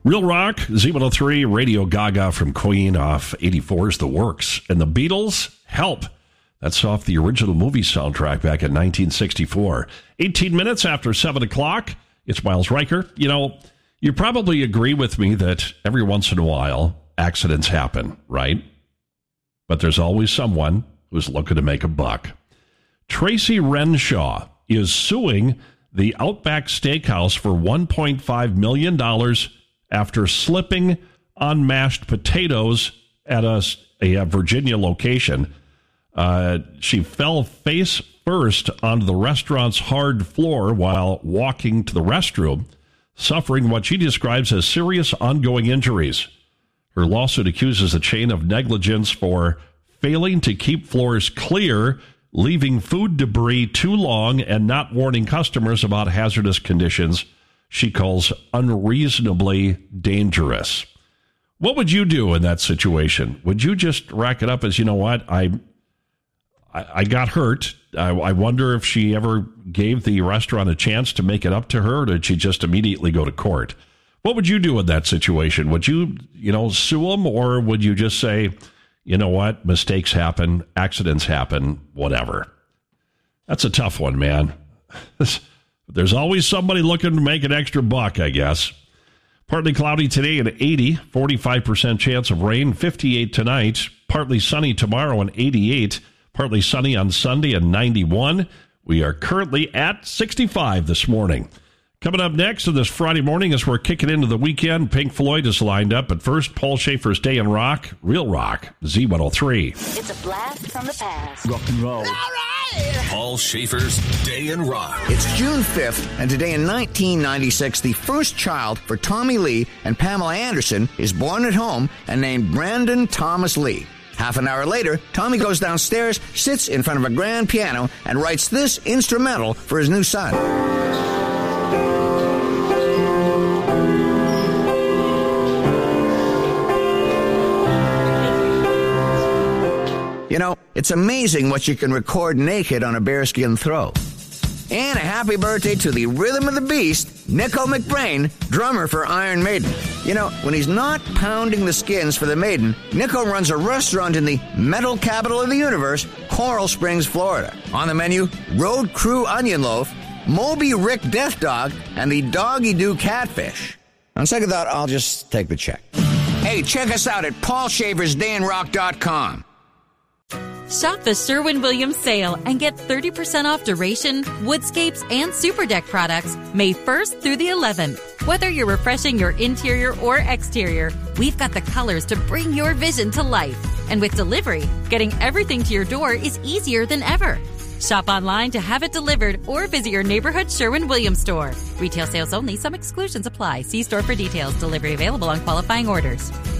Real Rock, Z103, Radio Gaga from Queen off 84's The Works. And the Beatles, Help. That's off the original movie soundtrack back in 1964. 18 minutes after 7 o'clock, it's Miles Riker. You know, you probably agree with me that every once in a while, accidents happen, right? But there's always someone who's looking to make a buck. Tracy Renshaw is suing the Outback Steakhouse for $1.5 million after slipping on mashed potatoes at a Virginia location. She fell face first onto the restaurant's hard floor while walking to the restroom, suffering what she describes as serious ongoing injuries. Her lawsuit accuses the chain of negligence for failing to keep floors clear, leaving food debris too long, and not warning customers about hazardous conditions she calls unreasonably dangerous. What would you do in that situation? Would you just rack it up as, you know what, I got hurt. I wonder if she ever gave the restaurant a chance to make it up to her, or did she just immediately go to court? What would you do in that situation? Would you, sue them, or would you just say, you know what, mistakes happen, accidents happen, whatever? That's a tough one, man. There's always somebody looking to make an extra buck, I guess. Partly cloudy today at 80, 45% chance of rain, 58 tonight, partly sunny tomorrow and 88, partly sunny on Sunday and 91. We are currently at 65 this morning. Coming up next on this Friday morning as we're kicking into the weekend, Pink Floyd is lined up. But first, Paul Schaefer's Day in Rock, Real Rock, Z103. It's a blast from the past. Rock and roll. All right! Paul Schaefer's Day in Rock. It's June 5th, and today in 1996, the first child for Tommy Lee and Pamela Anderson is born at home and named Brandon Thomas Lee. Half an hour later, Tommy goes downstairs, sits in front of a grand piano, and writes this instrumental for his new son. You know, it's amazing what you can record naked on a bearskin throw. And a happy birthday to the Rhythm of the Beast, Nico McBrain, drummer for Iron Maiden. You know, when he's not pounding the skins for the Maiden, Nico runs a restaurant in the metal capital of the universe, Coral Springs, Florida. On the menu, Road Crew Onion Loaf, Moby Rick Death Dog, and the Doggy Doo Catfish. On second thought, I'll just take the check. Hey, check us out at paulschaefersdayinrock.com. Shop the Sherwin-Williams sale and get 30% off duration, woodscapes, and super deck products May 1st through the 11th. Whether you're refreshing your interior or exterior, we've got the colors to bring your vision to life. And with delivery, getting everything to your door is easier than ever. Shop online to have it delivered or visit your neighborhood Sherwin-Williams store. Retail sales only. Some exclusions apply. See store for details. Delivery available on qualifying orders.